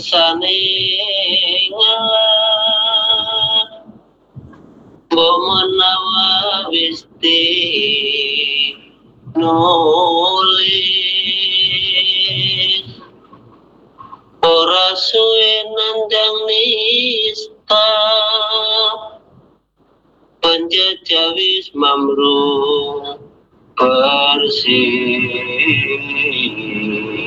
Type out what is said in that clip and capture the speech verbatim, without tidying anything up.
kersane mbok menawa wis nulis ora suwe nandang nista penjajah wis mamrung bersih.